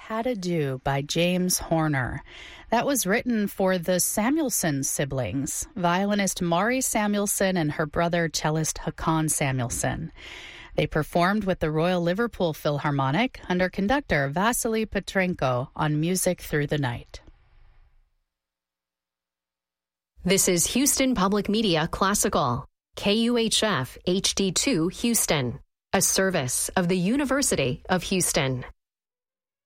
Had a Do by James Horner. That was written for the Samuelson siblings, violinist Mari Samuelson and her brother cellist Hakan Samuelson. They performed with the Royal Liverpool Philharmonic under conductor Vasily Petrenko on Music Through the Night. This is Houston Public Media Classical, KUHF HD2 Houston, a service of the University of Houston.